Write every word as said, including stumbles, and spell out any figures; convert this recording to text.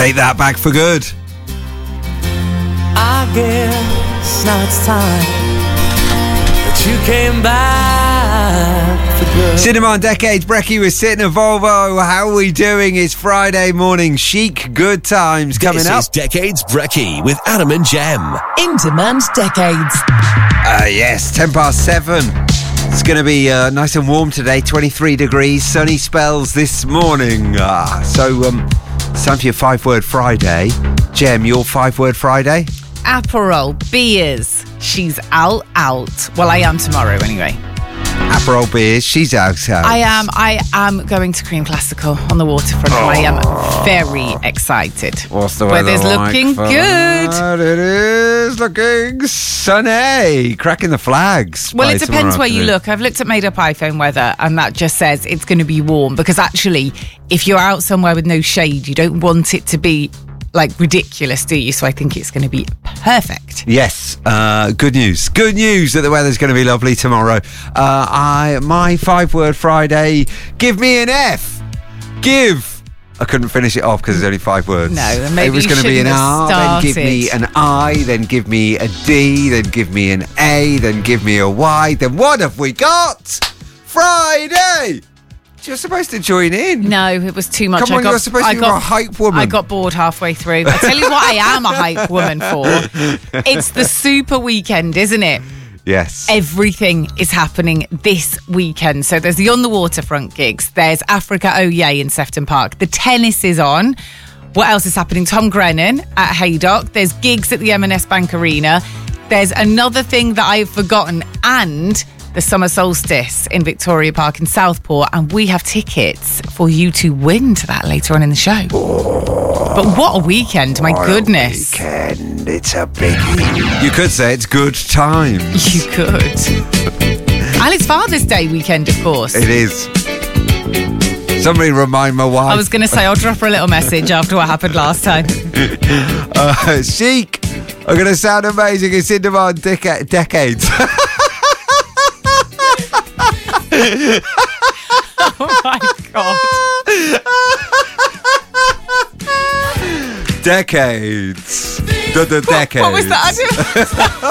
take that back for good. I guess now it's time that you came back for good. Cinema on Decades, Brecky with Sitting a Volvo. How are we doing? It's Friday morning. Chic good times coming this up. This is Decades Brecky with Adam and Jem. In Demand Decades. Uh, yes, ten past seven. It's going to be uh, nice and warm today, twenty-three degrees, sunny spells this morning. Uh, so, um, it's time for your five-word Friday. Jem, your five-word Friday? Aperol, beers. She's out, out. Well, I am tomorrow anyway. Aperol beers, she's out, out. I am, I am going to Cream Classical on the waterfront. Oh. I am very excited. What's the weather Weather's like looking for good. that? It is looking sunny. Cracking the flags. Well, by it depends where you afternoon. look. I've looked at Made Up iPhone weather and that just says it's going to be warm because actually, if you're out somewhere with no shade, you don't want it to be like ridiculous, do you? So I think it's going to be perfect. Yes, uh, good news. Good news that the weather's going to be lovely tomorrow. Uh, I my five-word Friday, give me an F. Give. I couldn't finish it off because there's only five words. No, and maybe it was you going to be an shouldn't R, have then give me started. an I, then give me a D, then give me an A, then give me a Y. Then what have we got? Friday. You're supposed to join in. No, it was too much. Come on, I got, you're supposed to I be got, a hype woman. I got bored halfway through. I tell you what I am a hype woman for. It's the super weekend, isn't it? Yes. Everything is happening this weekend. So there's the On the Waterfront gigs. There's Africa Oye in Sefton Park. The tennis is on. What else is happening? Tom Grennan at Haydock. There's gigs at the M and S Bank Arena. There's another thing that I've forgotten, and the summer solstice in Victoria Park in Southport, and we have tickets for you to win to that later on in the show. Oh, but what a weekend, my what goodness. A weekend, it's a biggie. You could say it's good times. You could. And it's Father's Day weekend, of course. It is. Somebody remind my wife. I was going to say, I'll drop her a little message after what happened last time. uh, Chic are going to sound amazing. It's in demand deca- decades. Oh my God. Decades. The, the decades. What was that?